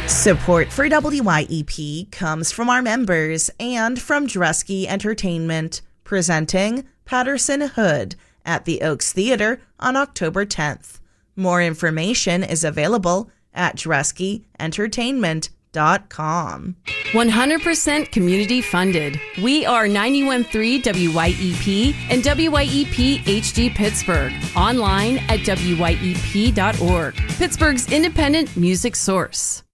Support for WYEP comes from our members and from Dresky Entertainment, presenting Patterson Hood at the Oaks Theater on October 10th. More information is available at DreskyEntertainment.com. 100% community funded. We are 91.3 WYEP and WYEP HD Pittsburgh. Online at WYEP.org. Pittsburgh's independent music source.